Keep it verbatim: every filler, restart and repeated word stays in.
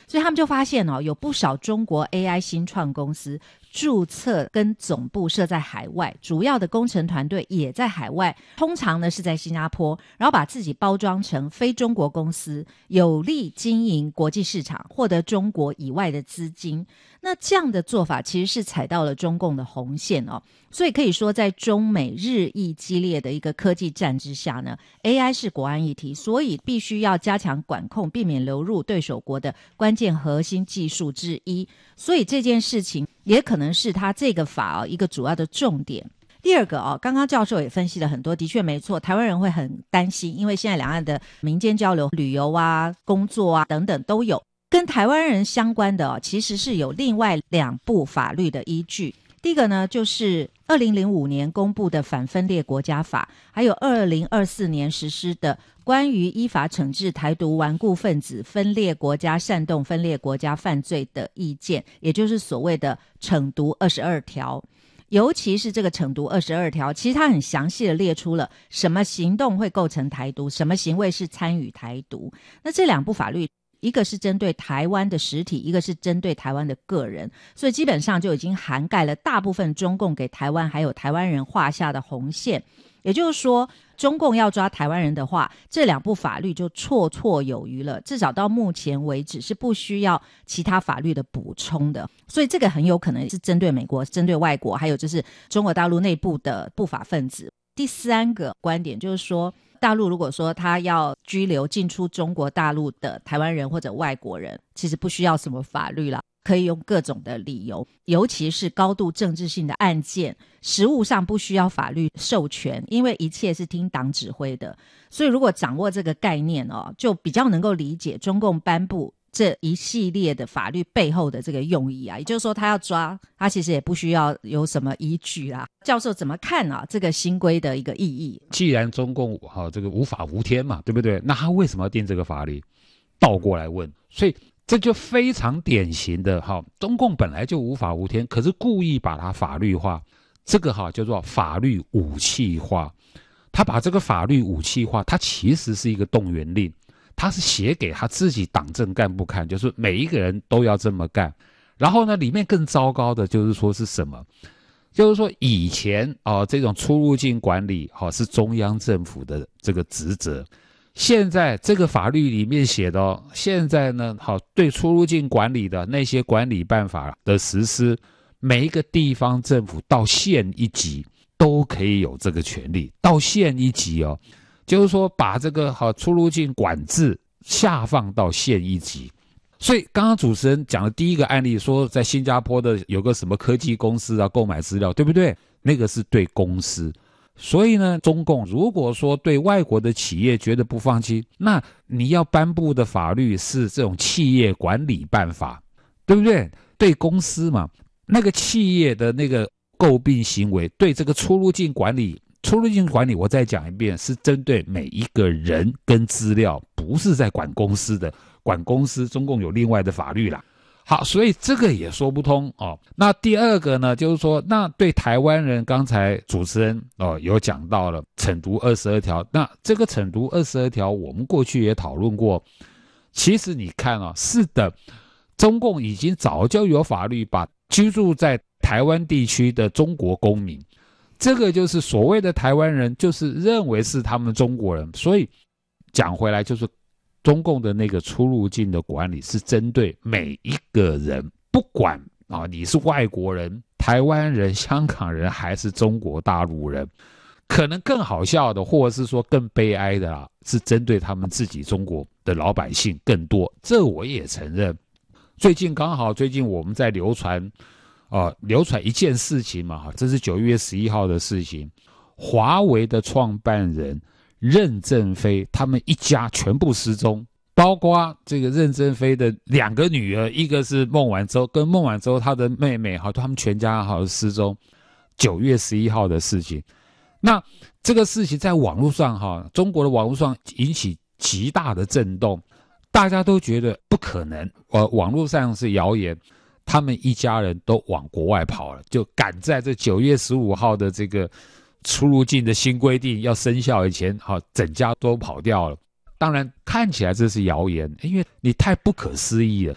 所以他们就发现哦，有不少中国 A I 新创公司注册跟总部设在海外，主要的工程团队也在海外，通常呢是在新加坡，然后把自己包装成非中国公司，有力经营国际市场，获得中国以外的资金。那这样的做法其实是踩到了中共的红线哦，所以可以说在中美日益激烈的一个科技战之下呢， A I 是国安议题，所以必须要加强管控，避免流入对手国的关键核心技术之一。所以这件事情也可能是他这个法、哦、一个主要的重点。第二个哦，刚刚教授也分析了很多，的确没错，台湾人会很担心，因为现在两岸的民间交流、旅游啊、工作啊等等都有。跟台湾人相关的哦，其实是有另外两部法律的依据。第一个呢，就是二零零五年公布的反分裂国家法，还有二零二四年实施的关于依法惩治台独顽固分子、分裂国家、煽动分裂国家犯罪的意见，也就是所谓的惩独二十二条。尤其是这个惩独二十二条，其实它很详细的列出了什么行动会构成台独，什么行为是参与台独。那这两部法律，一个是针对台湾的实体，一个是针对台湾的个人，所以基本上就已经涵盖了大部分中共给台湾还有台湾人画下的红线。也就是说，中共要抓台湾人的话，这两部法律就绰绰有余了，至少到目前为止是不需要其他法律的补充的。所以这个很有可能是针对美国、针对外国，还有就是中国大陆内部的不法分子。第三个观点就是说，大陆如果说他要拘留进出中国大陆的台湾人或者外国人，其实不需要什么法律啦，可以用各种的理由，尤其是高度政治性的案件，实务上不需要法律授权，因为一切是听党指挥的。所以如果掌握这个概念哦，就比较能够理解中共颁布这一系列的法律背后的这个用意啊，也就是说他要抓他其实也不需要有什么依据啦。教授怎么看啊这个新规的一个意义？ 既然中共、哦、这个无法无天嘛，对不对？那他为什么要定这个法律？倒过来问，所以这就非常典型的哈，中共本来就无法无天，可是故意把它法律化，这个哈叫做法律武器化。他把这个法律武器化，它其实是一个动员令，他是写给他自己党政干部看，就是每一个人都要这么干。然后呢，里面更糟糕的就是说是什么？就是说以前哦，这种出入境管理哦是中央政府的这个职责。现在这个法律里面写的哦，现在呢，好，对出入境管理的那些管理办法的实施，每一个地方政府到县一级都可以有这个权利。到县一级哦，就是说把这个好出入境管制下放到县一级。所以刚刚主持人讲的第一个案例说，在新加坡的有个什么科技公司啊，购买资料，对不对？那个是对公司。所以呢，中共如果说对外国的企业觉得不放心，那你要颁布的法律是这种企业管理办法，对不对？对公司嘛，那个企业的那个诟病行为，对这个出入境管理，出入境管理我再讲一遍，是针对每一个人跟资料，不是在管公司的。管公司，中共有另外的法律啦。好，所以这个也说不通哦。那第二个呢，就是说，那对台湾人，刚才主持人哦有讲到了惩独二十二条，那这个惩独二十二条，我们过去也讨论过。其实你看啊，是的，中共已经早就有法律把居住在台湾地区的中国公民，这个就是所谓的台湾人，就是认为是他们中国人。所以讲回来就是。中共的那个出入境的管理是针对每一个人，不管啊你是外国人、台湾人、香港人还是中国大陆人。可能更好笑的，或者是说更悲哀的啦，是针对他们自己中国的老百姓更多。这我也承认。最近刚好，最近我们在流传，啊、呃，流传一件事情嘛，这是九月十一号的事情，华为的创办人。任正非他们一家全部失踪，包括这个任正非的两个女儿，一个是孟晚舟，跟孟晚舟她的妹妹，好，他们全家好失踪。九月十一号的事情，那这个事情在网络上哈，中国的网络上引起极大的震动，大家都觉得不可能，呃，网络上是谣言，他们一家人都往国外跑了，就赶在这九月十五号的这个。出入境的新规定要生效以前，好，整家都跑掉了。当然看起来这是谣言，因为你太不可思议了。